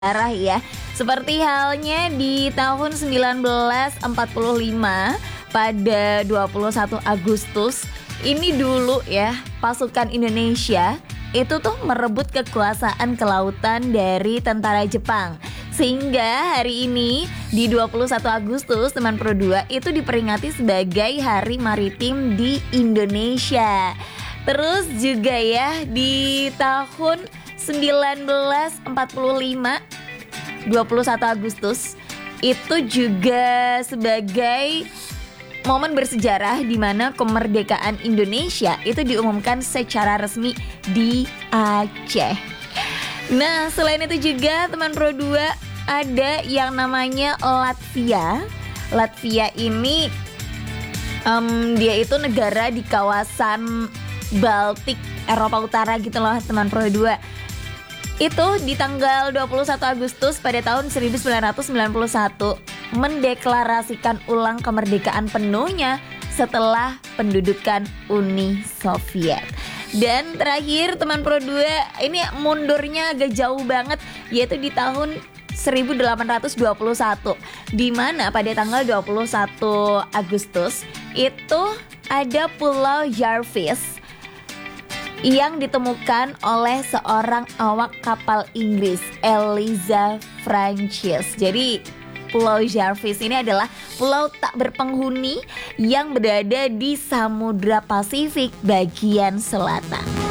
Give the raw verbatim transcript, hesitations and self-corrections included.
Arah ya. Seperti halnya di tahun sembilan belas empat puluh lima pada dua puluh satu Agustus ini dulu ya, pasukan Indonesia itu tuh merebut kekuasaan kelautan dari tentara Jepang. Sehingga hari ini di dua puluh satu Agustus teman Pro dua itu diperingati sebagai Hari Maritim di Indonesia. Terus juga ya di tahun sembilan belas empat puluh lima dua puluh satu Agustus itu juga sebagai momen bersejarah di mana kemerdekaan Indonesia itu diumumkan secara resmi di Aceh. Nah, selain itu juga teman Pro dua ada yang namanya Latvia. Latvia ini um, dia itu negara di kawasan Baltik Eropa Utara gitu loh teman Pro dua. Itu di tanggal dua puluh satu Agustus pada tahun seribu sembilan ratus sembilan puluh satu mendeklarasikan ulang kemerdekaan penuhnya setelah pendudukan Uni Soviet. Dan terakhir teman Pro dua ini mundurnya agak jauh banget, yaitu di tahun seribu delapan ratus dua puluh satu, di mana pada tanggal dua puluh satu Agustus itu ada Pulau Jarvis yang ditemukan oleh seorang awak kapal Inggris, Eliza Francis. Jadi Pulau Jarvis ini adalah pulau tak berpenghuni yang berada di Samudra Pasifik bagian selatan.